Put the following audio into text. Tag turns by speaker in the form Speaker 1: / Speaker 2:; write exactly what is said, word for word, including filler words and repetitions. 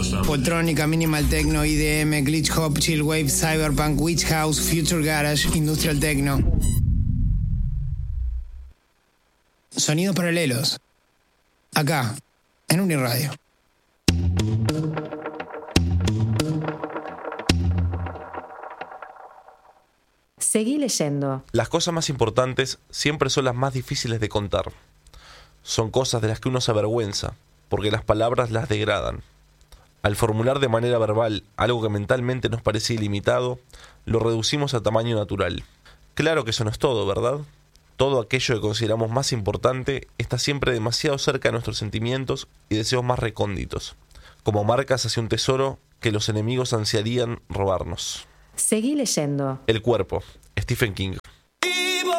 Speaker 1: Poltrónica, Minimal Techno, I D M, Glitch Hop, Chill Wave, Cyberpunk, Witch House, Future Garage, Industrial Techno. Sonidos paralelos. Acá, en Uniradio.
Speaker 2: Seguí leyendo.
Speaker 3: Las cosas más importantes siempre son las más difíciles de contar. Son cosas de las que uno se avergüenza, porque las palabras las degradan. Al formular de manera verbal algo que mentalmente nos parece ilimitado, lo reducimos a tamaño natural. Claro que eso no es todo, ¿verdad? Todo aquello que consideramos más importante está siempre demasiado cerca de nuestros sentimientos y deseos más recónditos, como marcas hacia un tesoro que los enemigos ansiarían robarnos.
Speaker 2: Seguí leyendo.
Speaker 3: El cuerpo, Stephen King.